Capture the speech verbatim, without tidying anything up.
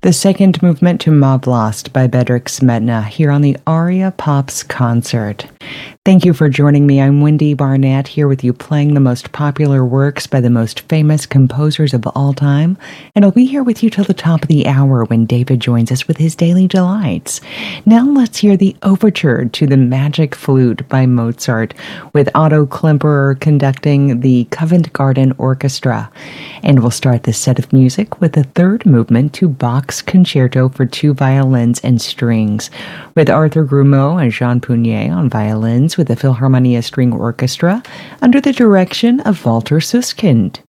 The second movement to Ma Blast by Bedřich Smetana here on the Aria Pops concert. Thank you for joining me. I'm Wendy Barnett here with you playing the most popular works by the most famous composers of all time. And I'll be here with you till the top of the hour when David joins us with his Daily Delights. Now let's hear the overture to The Magic Flute by Mozart with Otto Klemperer conducting the Covent Garden Orchestra. And we'll start this set of music with the third movement to Bach's Concerto for Two Violins and Strings with Arthur Grumeau and Jean Punier on violins with the Philharmonia String Orchestra under the direction of Walter Susskind.